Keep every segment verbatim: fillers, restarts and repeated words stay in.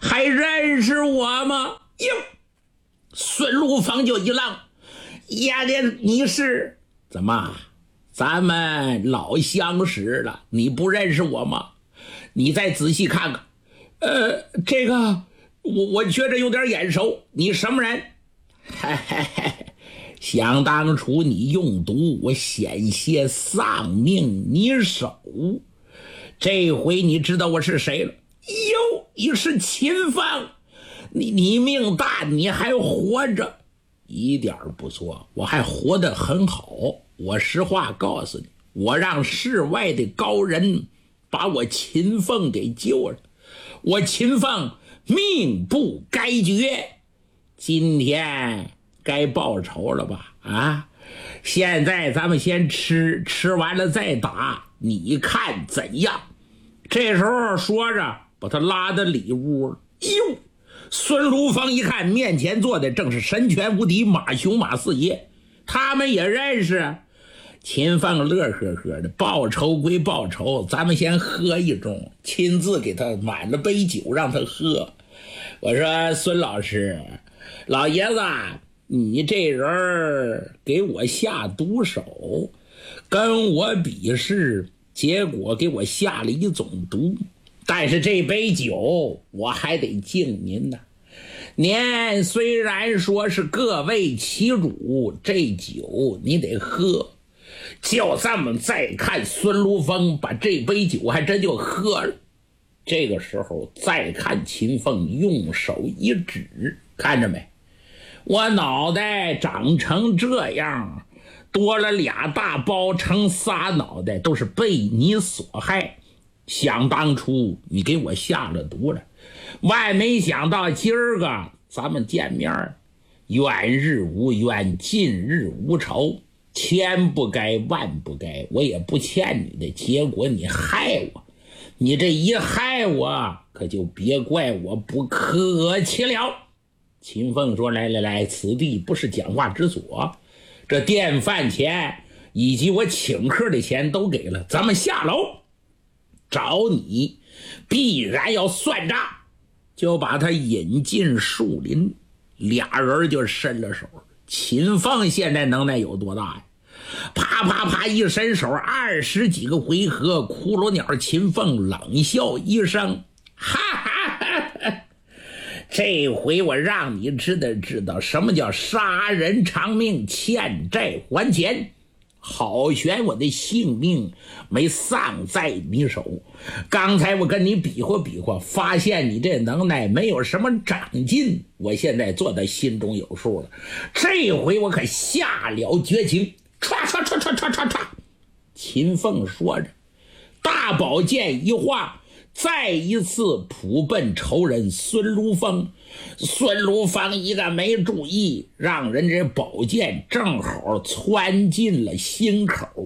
还认识我吗？哟，孙禄峰就一愣，呀的你是怎么？咱们老相识了，你不认识我吗？你再仔细看看。呃，这个我我觉着有点眼熟，你什么人？嘿嘿嘿，想当初你用毒，我险些丧命你手。这回你知道我是谁了？哟，你是秦放，你你命大，你还活着，一点不错，我还活得很好。我实话告诉你，我让世外的高人把我秦凤给救了，我秦凤命不该绝，今天该报仇了吧？啊，现在咱们先吃，吃完了再打，你看怎样？这时候说着，把他拉到里屋了。哟，孙禄峰一看，面前坐的正是神拳无敌马雄马四爷，他们也认识。秦凤乐呵呵的，报仇归报仇，咱们先喝一盅，亲自给他满了杯酒让他喝。我说孙老师，老爷子，你这人给我下毒手，跟我比试，结果给我下了一种毒，但是这杯酒我还得敬您呢。您虽然说是各为其主，这酒你得喝。就这么再看孙禄峰把这杯酒还真就喝了。这个时候再看秦凤用手一指，看着没？我脑袋长成这样，多了俩大包成仨脑袋，都是被你所害。想当初你给我下了毒了，万没想到今儿个咱们见面，远日无冤，近日无仇，千不该万不该，我也不欠你的，结果你害我，你这一害我，可就别怪我不客气了。秦凤说，来来来，此地不是讲话之所，这店饭钱以及我请客的钱都给了，咱们下楼找你必然要算账。就把他引进树林，俩人就伸了手。秦凤现在能耐有多大呀？啪啪啪一伸手，二十几个回合，骷髅鸟秦凤冷笑一声，哈哈哈哈，这回我让你知道知道什么叫杀人偿命，欠债还钱，好悬我的性命没丧在你手。刚才我跟你比划比划，发现你这能耐没有什么长进，我现在做的心中有数了。这回我可下了绝情，唰唰唰唰唰唰唰。秦凤说着，大宝剑一划，再一次扑奔仇人孙禄峰。孙禄峰一个没注意，让人这宝剑正好穿进了心口。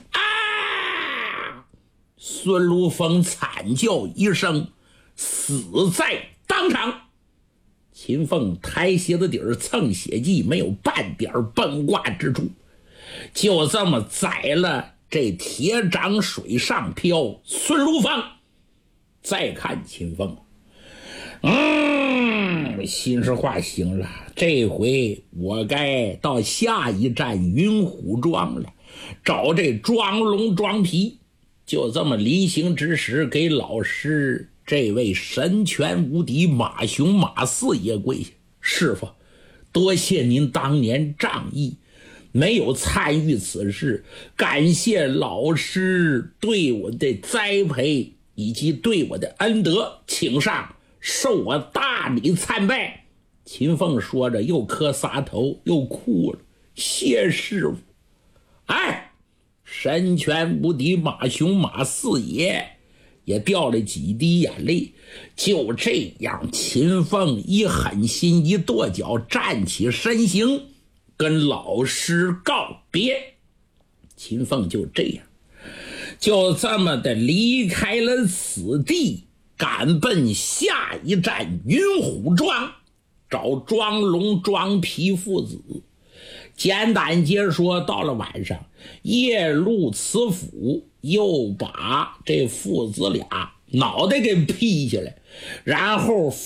啊！孙禄峰惨叫一声，死在当场。秦凤抬鞋子底儿蹭血迹，没有半点崩挂之处，就这么宰了这铁掌水上漂孙禄峰。再看秦凤，嗯，心说话行了，这回我该到下一站云虎庄了，找这庄龙庄皮。就这么临行之时，给老师这位神拳无敌马雄马四爷跪下，师傅，多谢您当年仗义，没有参与此事，感谢老师对我的栽培以及对我的恩德，请上，受我大礼参拜。秦凤说着，又磕仨头，又哭了，谢师傅。哎，神拳无敌马雄马四爷也掉了几滴眼泪。就这样，秦凤一狠心一跺脚，站起身形，跟老师告别。秦凤就这样就这么的离开了此地，赶奔下一站云虎庄，找庄龙庄皮父子。简单接说，到了晚上，夜入慈府，又把这父子俩脑袋给劈下来，然后